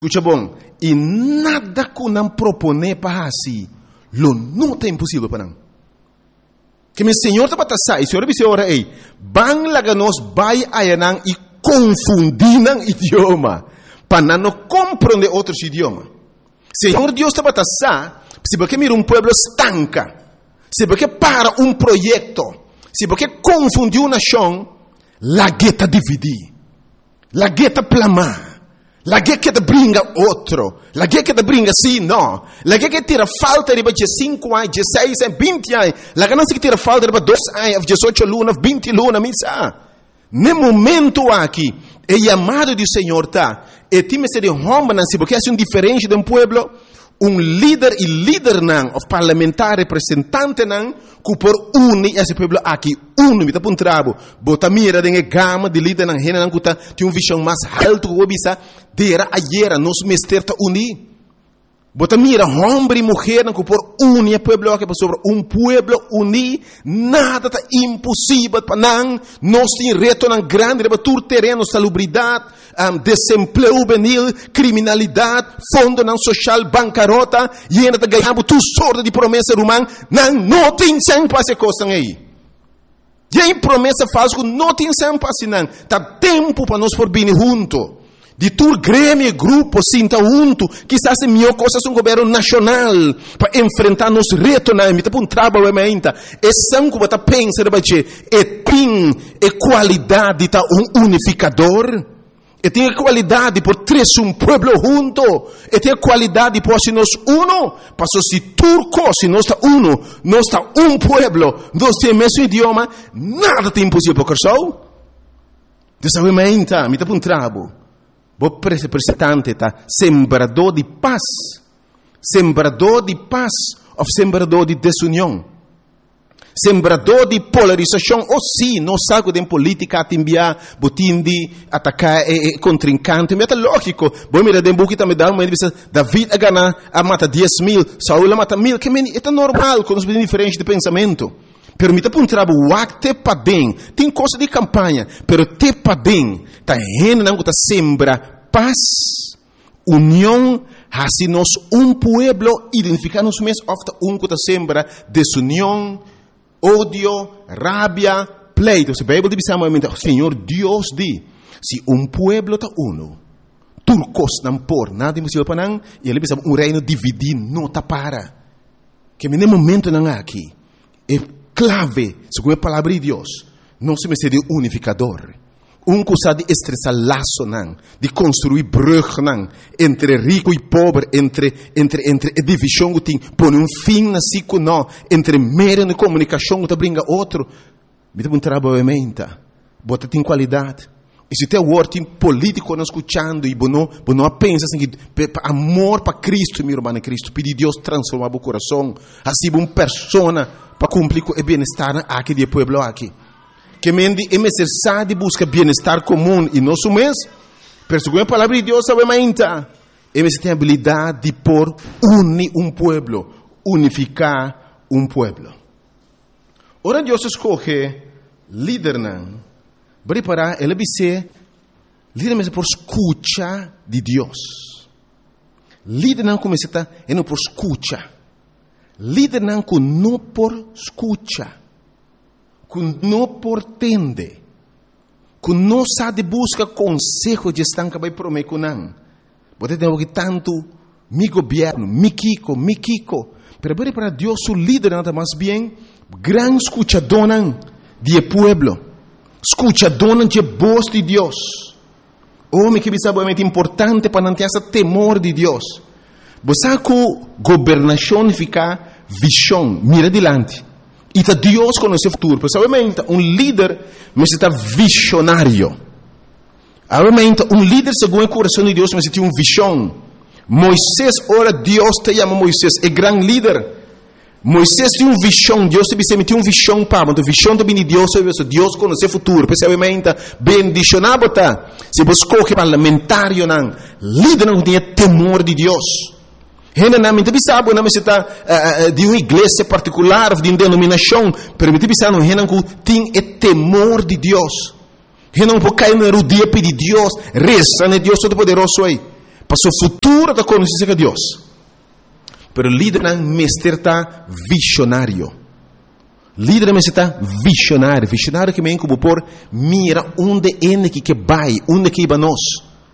Escucha bom, e nada que não propone para assim, lo não é impossível para não. Que meu Senhor está para sair, Senhor disse ora aí, bang laga nos vai ayanang e confundinan idioma, para não compreender outros idiomas. Senhor Deus está para sair, se porque mira pueblo estanca, se porque para projeto, se porque confundiu uma nação, la gueta dividir, la gueta plamar. La che te bringa outro, la che te bringa sì, no, la che tira falta di 5 anni, 16 anni, 20 anni, la che non si tira falta di 2 anni, 18 luna, 20 luna, mi sa. Nel momento aqui, é chamado do Senhor, tá? E time se de homem, não se porque é diferente de pueblo, líder e líder não, o parlamentar representante não, que por unir esse pueblo aqui, me tá por trabo, bota mira de gama de líder não, rena não que tem visão mais alto que o bisa, dera ayer nos mester ta unir. Bota mira homem e mulher não que por unir pueblo aqui, sobre pueblo unir, nada tá impossível para não, nós tem reto não grande, para tur terreno, salubridade, desemprego juvenil, criminalidade, fundo não social, bancarrota, e ainda tá ganhando tu sorte de promessa humana, não tem sem passe coisa aí. E aí promessa falsa que não tem sem passe não, tá tempo para nós por vir junto. De tur grêmio, grupo, sinta junto, quizás é melhor coisa um governo nacional para enfrentar nos retos na emita para trabalho ainda. É sangue que pensa de é qualidade tá unificador. E tem qualidade por três pueblo junto. E tem qualidade por se nós para se turco, se nós está nós está pueblo, nós temos o mesmo idioma, nada tem impossível para o dessa ainda, me tá para trabalho. O representante tá sembrador de paz ou sembrador de desunião, sembrador de polarização, ou sim, não sabe de política a enviar, botim de atacar contrincante, mas é lógico, bom mira de buki também dá uma entrevista, David a mata 10.000, Saul a mata 1.000, que é normal, com os diferentes de pensamento. Pero me tá para trabalho, te padem, tem coisa de campanha, pero te padem, tá rena não tá sembra paz, união, assim nós pueblo identificar-nos mesmo, ofta que tá sembra desunião, ódio, rabia, pleito. Se a Bíblia diz o Senhor Deus diz, se pueblo tá turcos não por nada impossível para não, e ele diz reino dividido não tá para, que no momento não aqui é clave, segundo a palavra de Deus, não se me de unificador. Que sabe de estressar laço, não, de construir brug, não, entre rico e pobre, entre divisão que tem, põe fim na cico, não, entre meio na comunicação que brinca outro. Me dá trabalho menta, bota tem qualidade. E se tem word político não escutando e não pensa assim que amor para Cristo, meu irmão Cristo, pedir Deus transformar o coração, assim uma persona para cumprir o bem-estar aqui do povo aqui. Que mendi é necessário de buscar bem-estar comum e não mês, mas segundo a palavra de Deus sabe ainda, é necessário ter a habilidade de pôr unir pueblo, unificar pueblo. Ora Deus escolhe líder não, preparar ele ser líder mesmo por escuta de Deus. Líder não começa a não por escuta. Líder não que não por escuta. Que não por tende, que não sabe buscar conselho de estanca vai prometer que não. Pode ter que tanto mi governo, mi Kiko, pero para Deus o líder nada mais bem, gran escuchador de pueblo, escuchador de voz de Deus. Homem que é importante para não ter esse temor de Deus. Você que governação fica visão, mira adiante. E tá Deus conhece o futuro. Pessoalmente, líder necessita visionário. Obviamente, líder segundo o coração de Deus necessita uma visão. Moisés, ora Deus te chama Moisés, é grande líder. Moisés tem uma visão, Deus te tem uma visão para, mas a visão também de Deus Deus conhece o futuro. Pessoalmente, bendicionado tá. Se você escolhe parlamentário, líder não tem temor de Deus. Generalmente, sabe, não está de uma igreja particular, de uma denominação, mas não tem temor de Deus. Não pode cair no dia pedir Deus, reza, né? Deus Todo-Poderoso aí. para seu futuro da conhecer a Deus. Pero líder não mestre está visionário. Líder mestre está visionário. Visionário que vem como por mira onde é que vai, onde que vai nós.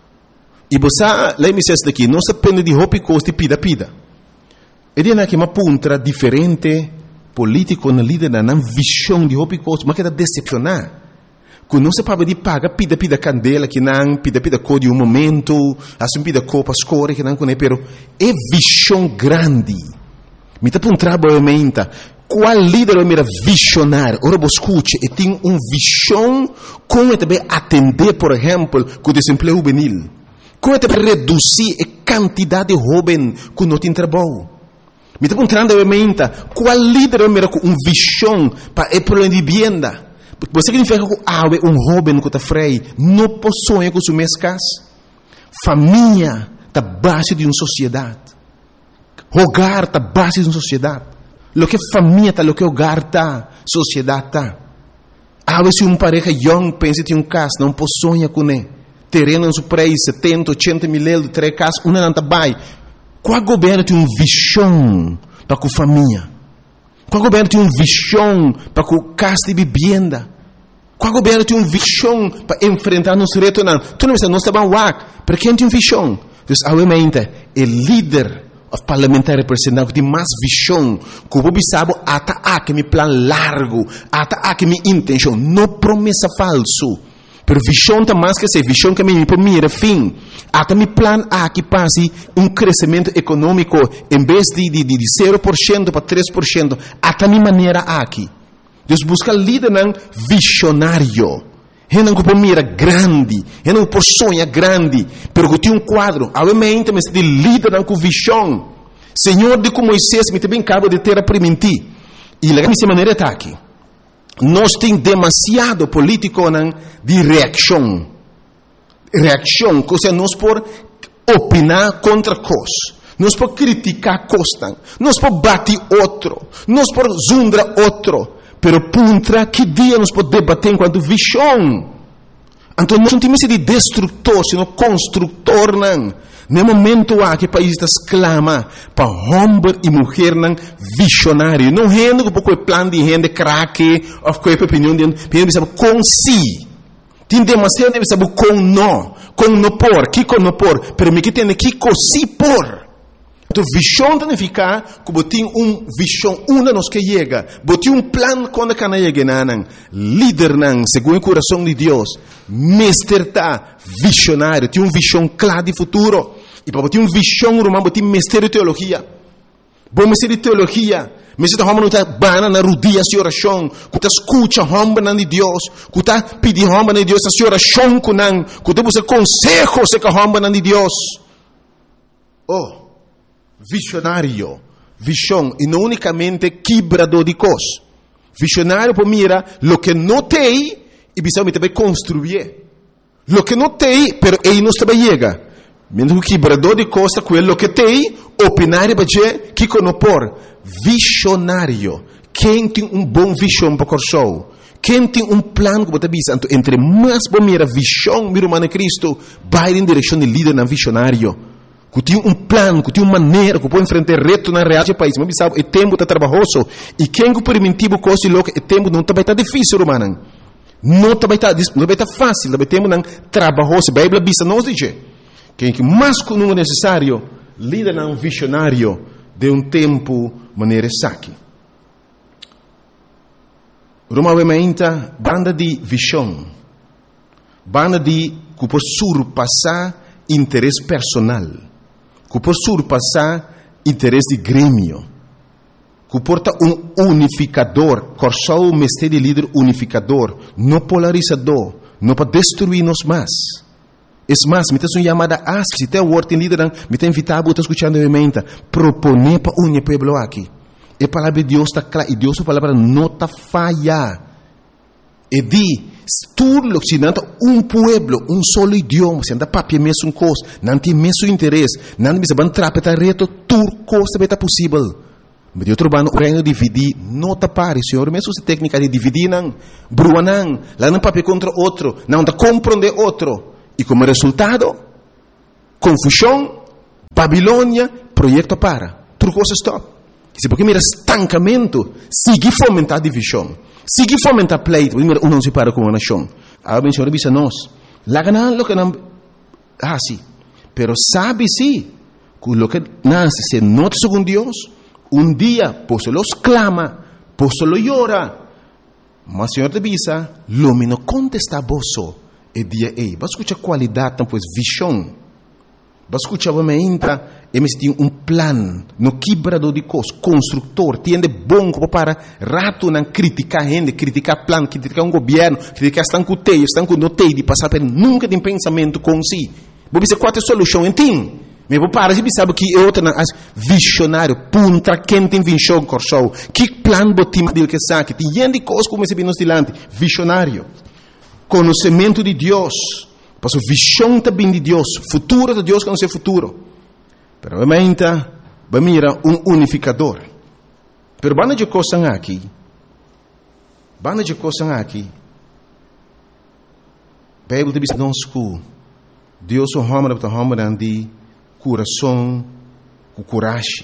E você, lá me diz daqui, não se depende de roupa e costa e pida. Ele é que uma ponta diferente político na líder não visão de roupa e costa, mas que está decepcionar. Quando não se pode pagar pida candela que não pida cor de momento, assim pida cor para escolher que não conhece, pero é visão grande. Me tá para trabalho menta. Qual líder é mera visionário? Ora você escute, e tem visão como também atender, por exemplo, com o desemprego juvenil. Como também reduzir a quantidade de jovens que não tem trabalho. Me tá para menta. Qual líder é mera com visão para o problema de vivienda? Você significa que jovem que está frei não possui com suas casas. Família está base de uma sociedade. Hogar está base de uma sociedade. Lo que família está, lo que hogar está, sociedade está. Se uma pareja young pensa em casa, não possui com ele. Terreno no seu preço, 70, 80 mil euros, 3 casas, uma não está bem. Qual governo tem uma visão para a família? Qual governo tem uma visão para a casa de vivenda? Qual governo tem uma visão para enfrentar nosso reto? Não, tu não está, não está bem lá. Para quem tem uma visão? Então, obviamente, o líder parlamentar representante que tem mais visão, que o povo sabe, até me plano largo, até minha intenção, não promessa falso. Pero visão está mais que essa visão que me por mim era fim. Até me plano que passe crescimento econômico em vez de 0% para 3%. Até minha maneira aqui. Deus busca líder visionário. Ele não por mim era grande. Ele não por sonho grande. Pero que tinha quadro. Obviamente, mas de líder com visão. Senhor, de como Moisés me também acaba de ter a permitir. E lá minha maneira está aqui. Nós temos demasiado político de reação. Reação, ou seja, nós por opinar contra coisas. Nós por criticar coisas. Nós por bater outro. Nós por zundar outro. Pero puntra, que dia nós podemos debater enquanto visão? Então, nós não temos de destrutor, sino construtor. No momento que o país exclama para homem e mulher visionário. Não rende com o plano de rende craque, ou com a opinião de gente, com si. Tem demasiado de saber com não por, que com não por, pero me que tem que com si por. Então, visão significa que tem visão, uma nos que chega, tem plano quando que não chega, líder, segundo o coração de Deus, mestre visionário, tem visão clara de futuro, e para ter visão, romano, tem mestre de teologia, bom mestre de teologia, mestre de homem não está bana na rodia de oração, que está escuta homem de Deus, que está pedindo homem de Deus a oração com não, que está buscando consejos com homem de Deus. Visionário, visão, e não unicamente quebrador de coisas. Visionário para mira lo que não tem e precisa também construir. Lo que não tem, pero ele não também chega. Mesmo que quebrador de coisas, aquilo que tem, opinar para dizer que não por. Visionário, quem tem bom visão para o coração, quem tem plano que você visa, entre mais para mira visão, meu irmão Cristo, vai em direção de líder na visionário. Que tem plano, que tem uma maneira, que pode enfrentar reto na realidade do país. Mas sabe, o tempo está trabalhoso. E quem que permitiu o coisa louco, o tempo não vai estar difícil, irmão. Não vai estar fácil, o tempo não trabalhoso. A Bíblia diz, não diz. Quem que mais que não é necessário, líder não visionário de tempo, maneira saque. Roma aumenta banda de visão. Banda de que pode surpassar interesse personal. Que por surpassar interesse de grêmio, que porta unificador, corsal mestre de líder unificador, não polarizador, não para destruir-nos mais. É mais, me tem uma chamada se tem o word em líder, me tem invitado a escutar novamente, proponer para o pueblo aqui. E a palavra de Deus está clara, e Deus a palavra não está falha. E di, tudo que não tem pueblo, solo idioma, se anda papel mesmo coisa, não tem mesmo interesse, não tem mesmo trapetar reto, tudo coisa vai estar possível. Mas de outro lado, o reino dividir, não está pare, senhor, mesmo se técnica de dividir, não, brua não, lá não papel contra outro, não está compreender outro, e como resultado, confusão, Babilônia, projeto para. Tudo coisa stop. Se porque mira estancamento, sigue fomentar divisão, sigue fomentar pleito, mira não se para com uma nação. A menção bisa nós, lá ganhando que não, sim, pero sabe sim, que lo que nasce se nota com Deus, dia, por solo clama, por solo llora, mas Senhor te bisa, lo menos contesta boso, e dia vai escutar qualidade, então visão. Vas escuchar me entra, eles têm plan, no quebrador de coisas, construtor, tiende bom para rato não criticar gente, criticar plan, criticar governo, criticar estão com teio, estão com notei de passar por nunca tem pensamento com si. Vou dizer qual é a solução, entende? Mas vou parar, se sabe que é outra visionário, punta quem tem visão corso, que plan botim dele que sabe, tem gente coisas como esse bem oscilante, visionário, conhecimento de Deus. Para a visão também de Deus, futuro de Deus que não é futuro. Pero obviamente, vai mirar unificador. Pero banda de coisas aqui, Bíblia diz nós que Deus o homem de coração, com coragem.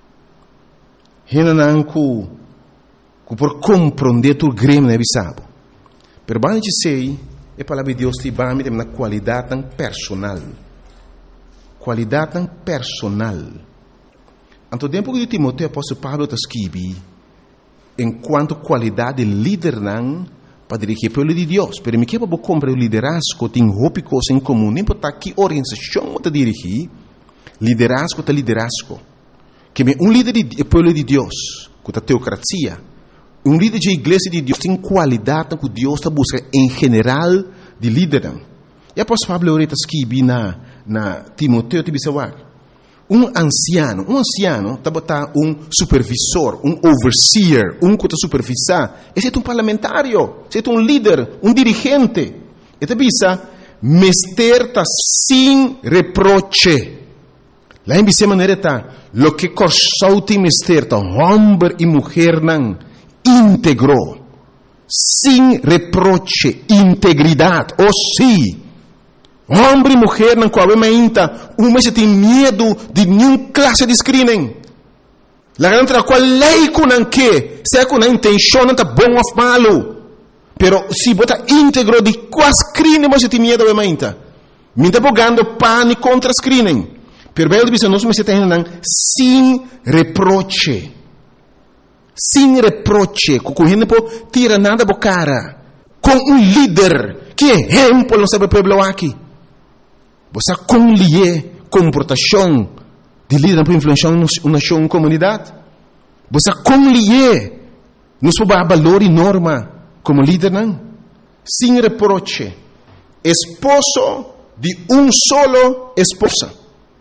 Renan que por compreender tu grêmio não é bisabo. Pero banda de sei a palavra de Deus te vai me na qualidade tão personal. Qualidade tão personal. Anto tempo que Timoteo apóstolo Pablo está escrevendo, enquanto qualidade de líder não para dirigir o povo de Deus. Pero me quebra comprar o liderazgo, tem roupa coisa em comum. Nem importa que organização está dirigir, liderazgo está liderazgo. Que é líder do povo de Deus, com a teocracia. Líder de igreja de Deus tem qualidade que Deus está buscando em geral de líder. E após Pablo ahorita escreve na Timoteo, anciano está botar supervisor, overseer, que está supervisar. Esse é parlamentário, esse é líder, dirigente. Ele bisa mester está sem reproche. Lá em essa maneira está, lo que corsou tem mester está homem e mulher não íntegro, sem reproche, integridade, sim. Homem e mulher não coabita, se tem medo de nenhuma classe de screening. La grande qual lei com que, se com a intenção não está bom ou malo, pero se bota íntegro de qual screening você tem medo de mainta. Me está bogando pane contra screening. Pero bem diz nós me tem sem reproche. Sem reproche, com gente não tira nada da cara, com líder, que exemplo não sabe o povo aqui. Você conlier comportação de líder para influenciar uma comunidade. Você conlier nos valor e norma como líder não. Sem reproche, esposo de solo esposa.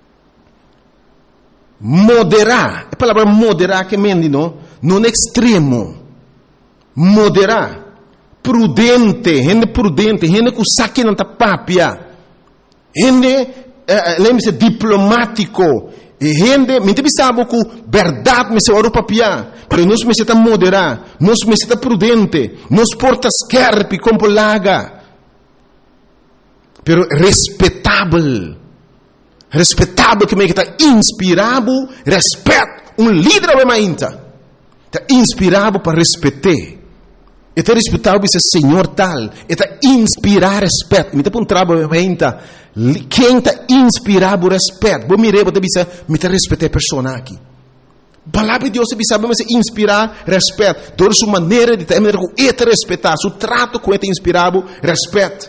Moderar, a palavra moderar que mendi não extremo, moderar, prudente, gente que saque não tá papia, gente, lembre-se, diplomático, gente, me sabe que verdade me se ora papia, mas nós me se tá moderar, nós me se tá prudente, nós porta scarpe como laga, pero respeitável que me está inspirado, respeito, líder é mainta. Está inspirado para respeitar. Está respeitado para ser Senhor tal. Está inspirado respeito. Me está um trabalho quem está inspirado por respeito. Vou mirar para dizer, me está respeitar a pessoa aqui. Palavra de Deus sabe mas inspirar respeito. Toda sua maneira de ter respeitar, seu trato com ele inspirado respeito.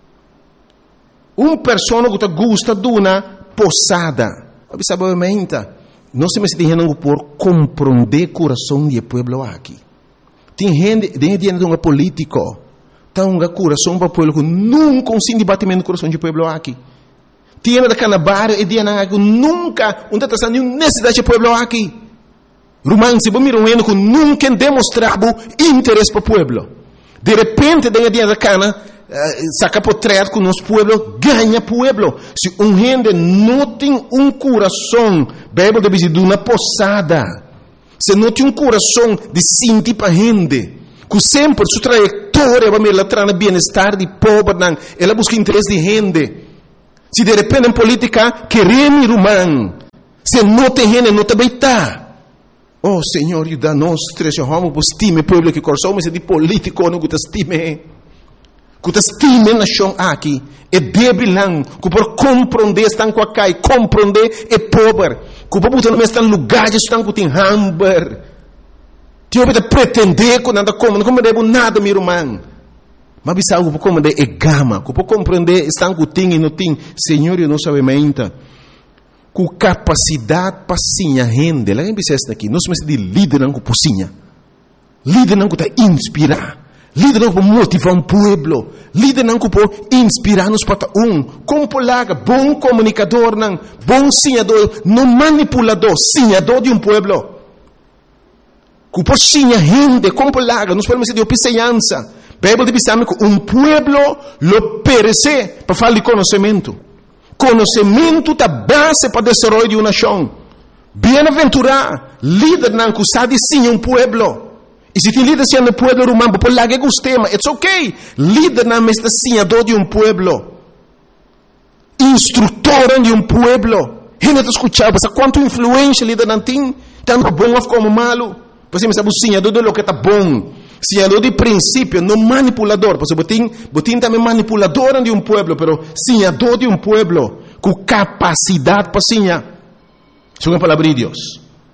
Pessoa que gosta de uma posada. Sabe não se me tem por compreender o coração do povo aqui. Tem gente dentro de um político, tem um coração para o povo que nunca se debatimento do coração do povo aqui. Tem da canabar e dia que nunca não está nenhuma necessidade do povo aqui. Romance, vamos mirar que nunca demonstrado interesse para o povo. De repente, dentro da cana, saca portreto que o nosso povo ganha povo. Se gente não tem coração, Bíblia diz de uma posada. Se não tem coração de sentir para gente, que sempre sua trajetória vai me traz bem-estar de pobre, ela busca interesse de gente. Se de repente em política queremos irmão, se não tem gente, não te beita. Oh Senhor, ajuda nós, trecho homo, por estime povo que corsomos de político, não que estime. Que estime nação aqui, é débil não, que por compreender estão com a cai, compreender é pobre. Que por botar no estão lugares estão com tem hamburger. Tio pode pretender que nada como, não compreendo nada, meu irmão. Mas bisa algo por compreender é gama, que por compreender estão com tem e não tem. Senhor, eu não sabe ainda. Com capacidade para sinha rende, lá em Bicesta aqui, nós somos de líder não com pocinha, líder não com tá inspirar, líder não com motivar um povo, líder não com inspirar-nos para como polaga, bom comunicador não, bom sinhador, não manipulador, sinhador de um povo, com por sinha rende, como polaga, nós podemos ser de opiceança, Bíblia de Bissame que um povo lo perece para falar de conhecimento. Conhecimento da base para o desenvolvimento de uma nação. Bem-aventurado, líder não que sabe sim um povo. E se tem líder sendo um povo romano, por lá que gostei, mas it's okay. Líder não é senhador de um povo. Instrutor de um povo. Ele não escuchava, mas quanto influência líder não tem, tanto bom como malo. Você me sabe o senhador do que está bom. Senhador de princípio, não manipulador. Porque botim também manipulador de um povo, mas senhador de um povo, com capacidade para senhar. Isso é uma palavra de Deus.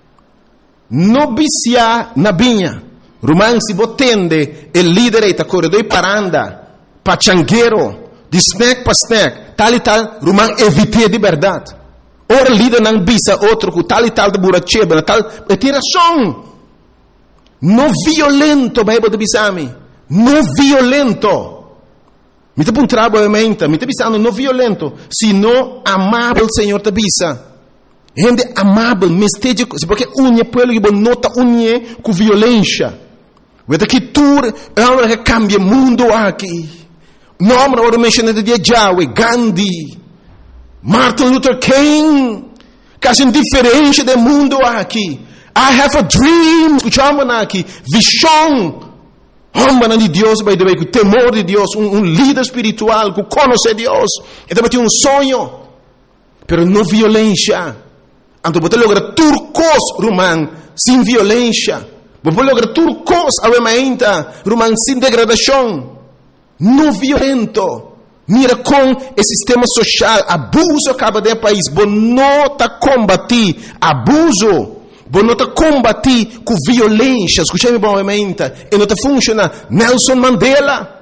Não vicia na vinha. Romano, se botende, o líder está corredor para andar, para changueiro, de snack para snack, tal e tal, Romano evite de verdade. Ora, líder não bisa outro, com tal e tal de buracheba, tal, é tiração. Não violento, Bíblia de Bissame. Não violento. Me está puntrabo a mente. Me está bisando não violento. Sino amável, Senhor, te bisa. Gente amável, mesteja. Porque unha pueblo que nota unha com violência. Vete que tu é uma que cambia mundo aqui. Nome agora mencionado de Yahweh, Gandhi, Martin Luther King. Caso indiferente do mundo aqui. I have a dream. Escuchamos aqui. Visão. Homem de Deus, by the way, com temor de Deus. Líder espiritual, que conhece Deus. E também tem sonho. Pero não violência. Então, você logra turcos, romano, sem violência. Você logra turcos, avemainta, romano, sem degradação. Não violento. Mira com o sistema social. Abuso acaba de país. Você não está combatir abuso. Você não está combatir com violência. Escutei-me bem, e não está funcionando. Nelson Mandela,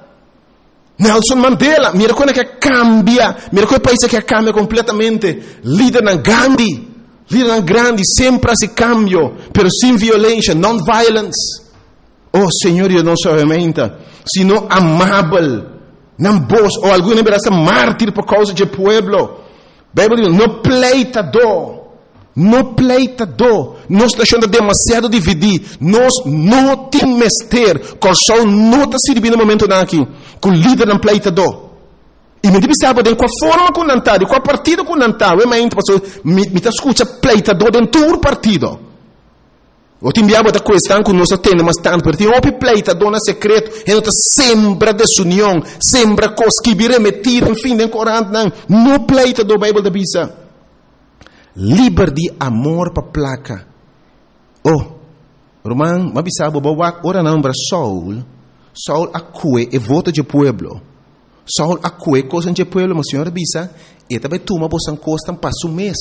mira como é que cambia, mira como é país que cambia completamente. Líder na Gandhi, líder na grande, sempre esse cambio, pero sem violência, non-violence. Oh Senhor, eu não somente, sino amável, não vos, ou alguém verá mártir por causa de povo. Bíblia diz, não pleitador. No pleitador, nós estamos achando demasiado dividir, nós não temos mestre, coração não está servindo no momento aqui, com o líder no pleitador. E me diz sabe de qual forma com nantar, de qual partido com nantar, me está escuta pleitador dentro do partido. Eu te enviava da questão que nós temos, mas tanto, porque tem um pleitador na secreto, e não está sempre desunião, sempre coisa que vira metido, enfim, de corante, não pleitador, Bíblia da Bisa. Liberdade, amor para placa. Oh, Roman, mas sabe, ora não para Saul acue e vota de pueblo. Saul acue coisa de pueblo, mas senhora bisa, e também toma bosan costa passo mês.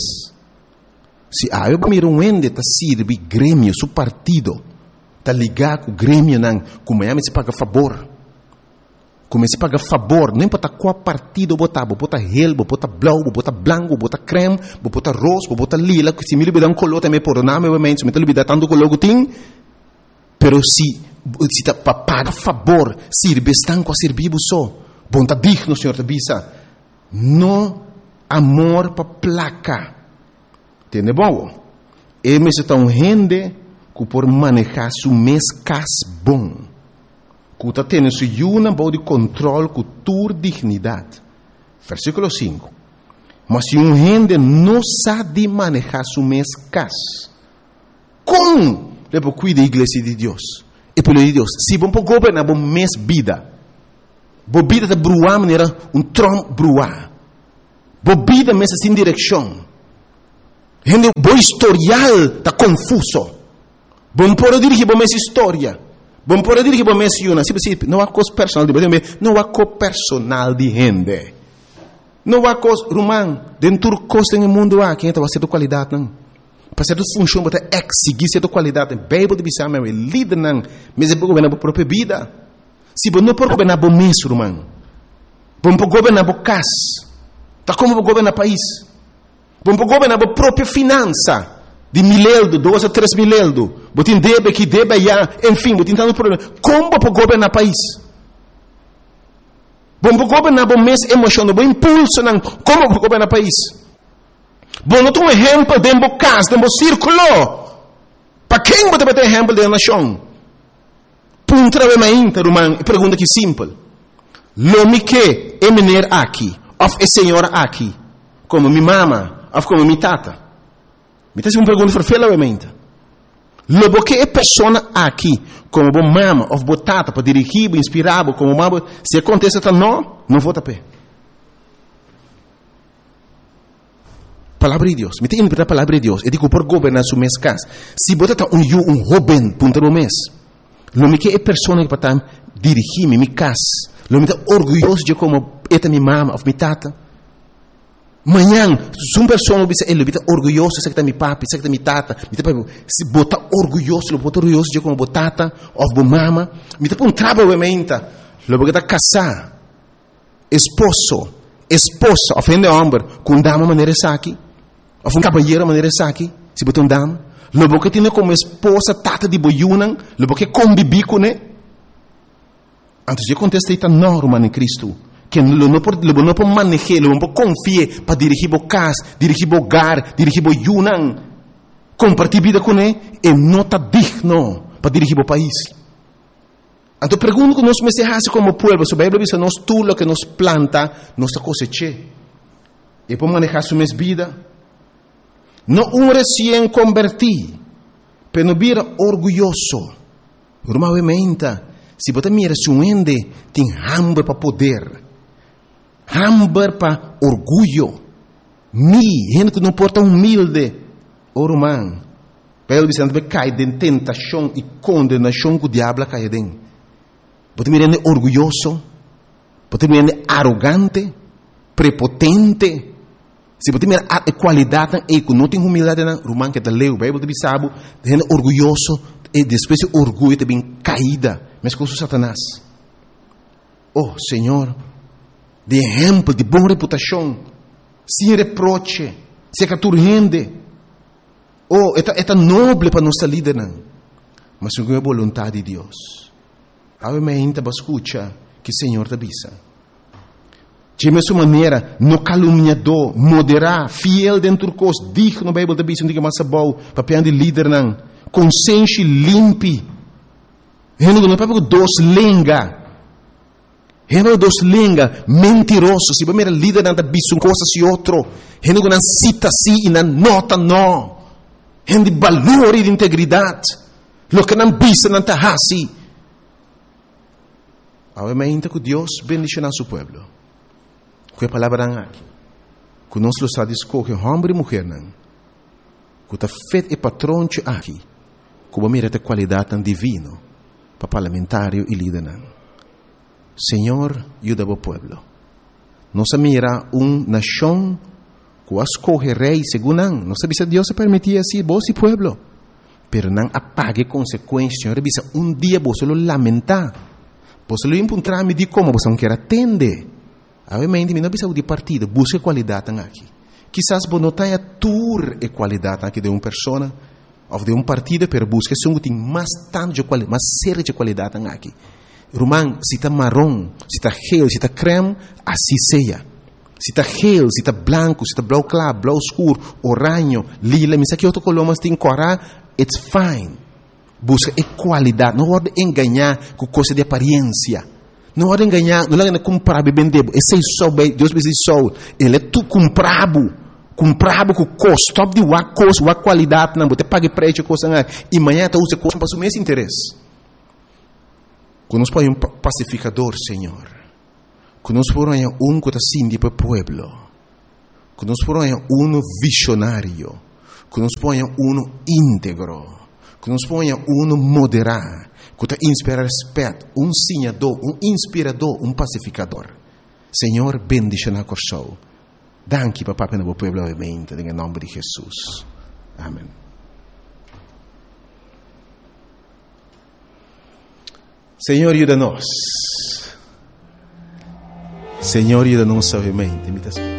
Se eu miro ende tá sirve grêmio, su partido, tá ligado com o grêmio não, como é se paga favor. Comece a pagar favor, não importa qual partido botar relbo, botar blau, botar branco, botar creme, botar rosa, botar lila, que se me libera color também por nome, obviamente, se me libera tanto color que tem, pero se tá para pagar favor, sirve estão com a servir só, bom tá digno, senhor Tabisa, não amor para placa, entende bom? E me se tá gente que por manejar su mês cas bom. Que está tendo uma boa de controle com tua dignidade. Versículo 5. Mas se gente não sabe manejar seu mês cas, como deve cuidar da igreja de Deus? E pelo de Deus, se vamos governar bom mês vida, bom vida de bruar maneira trom bruar, Bo vida mesmo sem direção. Gente, bo historial está confuso. Bom pode dirigir bo mesma história. Bom pode dirigir bo mesma una. Tipo, não há coisa personal de não há coisa personal de gente. Não há coisa, Romão, dentro do coisa no mundo há quem vai ser de qualidade não. Para ser de função, para exigir certa qualidade. A Bíblia diz que é líder não, mas é para governar a própria vida. Se você não pode governar o mesmo, Romão, você pode governar a casa. Tá como para governar o país. Vamos governar a própria finança de 1.000, 2 a 3 mil. Você deve aqui, deve allá, enfim, você tem um problema. Como para governar o país? Vamos governar a mesma emoção, o impulso, não. Como para governar o país? Vamos ter um exemplo dentro da casa, dentro do círculo. Para quem você vai ter exemplo da nação? Punta de mainta, Romão, pergunta aqui simples. Lo que é menino aqui, ou é senhora aqui, como minha mama, ou como minha tata. Me está uma pergunta ferfelamente. Logo que é pessoa aqui, como a mama ou a tata, para dirigir, para inspirar, como mama, se acontece, não vou tapar. Palavra de Deus. Me tem interpretar a palavra de Deus. Eu digo por governar sua minha casa. Se você está um jovem, punta do mês, logo que é pessoa que para dirigir minha casa, logo que está orgulhoso de como é minha mama ou minha tata. Manhã, se uma pessoa ele está orgulhoso, se que está meu papi, se que está minha tata, se bota orgulhoso de como a tata ou a mama, me está um trabalho ementa, logo que está casar, esposa, ofende homem, com dama maneira aqui, ou um cabalheiro maneira aqui, se bota dama, logo que tem como esposa tata de boiunan, logo que convive com ele, antes de contestar está normal em Cristo. Que não pode manejar, não pode confiar para dirigir a casa, dirigir o hogar, dirigir o yunan, compartilhar vida com ele, e não está digno para dirigir o país. Então, pergunto que nós me como povo, a Bíblia diz que nós tudo o que nos planta, nós cosechamos. E para manejar sua vida, não recém convertido, mas não vira orgulhoso. Normalmente, se você mira seu ende, tem hambre para poder. Hambre para orgulho. Gente que não porta humilde. Romano. Pelo Vicente vai cair em tentação e condenação que o diabo cai dentro. Pode me render orgulhoso. Pode me render arrogante. Prepotente. Se você me render qualidade e que não tem humildade, Romano que está leu, a Bíblia diz sabe, rende orgulhoso e depois o orgulho também caída. Mas com o Satanás. Oh, Senhor, de exemplo, de boa reputação, sem reproche, sem caturrende. Oh, é nobre para nossa líder, não. Mas segundo a vontade de Deus. Obviamente, você escuta que o Senhor te avisa. De mesma maneira, no caluniador, moderar, fiel dentro do curso, digno, a Bíblia te avisa, não diga mais bom, papel de líder, não. Consciência limpe. Não é para dois lenga. Não dos lenga, mentiroso. Se você é líder, não bisa coisa e outro. Não cita assim e não nota não. Não de valor e de integridade. Lo que não bisa, não está assim. Obviamente que Deus bendicionar seu povo. Que a palavra aqui. Que nós lo sabemos escolher homem e mulher, não. Que está feito e patrão aqui. Que você mira a qualidade divina para parlamentário e líder, não. Senhor, ajuda o povo. Nossa mira nação que escolhe rei segundo não. Não sabe se Deus se permitia assim, vos e povo. Pero não apague consequências. Senhor, dia você lo lamentar. Você lo encontrar me de como você não quer atender. Obviamente, não precisa de partido. Busque qualidade aqui. Quizás você não tenha tour e qualidade aqui de uma pessoa ou de um partido, pero busque se tem mais tanto de qualidade, mais séria de qualidade aqui. Romão, se está marrom, se está gel, se está creme, assim seja. Se está gel, se está branco, se está blau claro, blau escuro, oranho, lila, mas aqui outro color, mas tem corar, it's fine. Busca qualidade, não pode enganar com coisa de aparência. Não pode enganar, não pode comprar bem de esse só, Deus me diz só, ele é tu comprado com custo, top de uma coisa, uma qualidade, não, você paga preço, coisa, e amanhã tu usa coisa para o mesmo interesse. Conosco é um pacificador, Senhor. Conosco é um que está síndico para o povo. que nos ponha visionário, que nos ponha íntegro, que nos ponha moderado, que te inspira respeito, sinador, inspirador, pacificador. Senhor, bendice na corso. Danke, papá, para o povo da mente, em nome de Jesus. Amém. Senhor, ajuda-nos. Senhor, ajuda-nos suavemente.